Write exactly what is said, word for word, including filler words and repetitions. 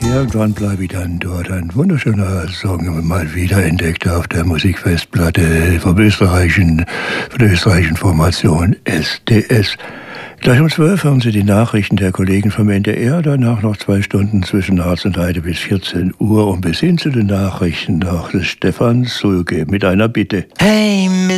Irgendwann bleibe ich dann dort. Ein wunderschöner Song, mal wieder entdeckt auf der Musikfestplatte vom österreichischen, von der österreichischen Formation S D S. Gleich um zwölf hören Sie die Nachrichten der Kollegen vom N D R, danach noch zwei Stunden zwischen Harz und Heide bis vierzehn Uhr und bis hin zu den Nachrichten noch des Stefan Sulke mit einer Bitte. Hey,